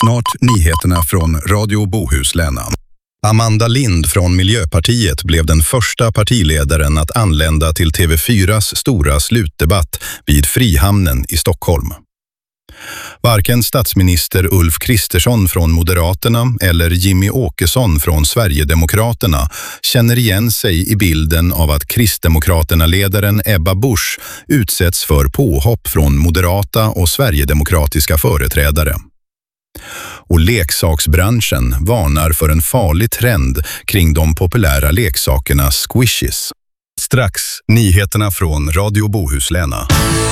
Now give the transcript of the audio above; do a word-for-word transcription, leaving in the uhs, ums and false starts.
Snart nyheterna från Radio Bohuslän. Amanda Lind från Miljöpartiet blev den första partiledaren att anlända till T V fyras stora slutdebatt vid Frihamnen i Stockholm. Varken statsminister Ulf Kristersson från Moderaterna eller Jimmy Åkesson från Sverigedemokraterna känner igen sig i bilden av att Kristdemokraterna-ledaren Ebba Busch utsätts för påhopp från moderata och sverigedemokratiska företrädare. Och leksaksbranschen varnar för en farlig trend kring de populära leksakerna squishies. Strax nyheterna från Radio Bohuslän.